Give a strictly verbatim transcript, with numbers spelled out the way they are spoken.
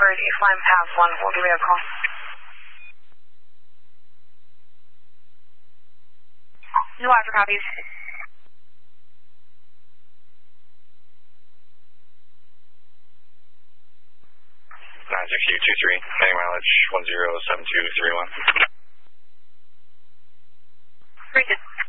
Bird, if line pass one, we'll give you a call. New Alpha copies. nine six two two three, heading mileage one zero seven two three one. Very good.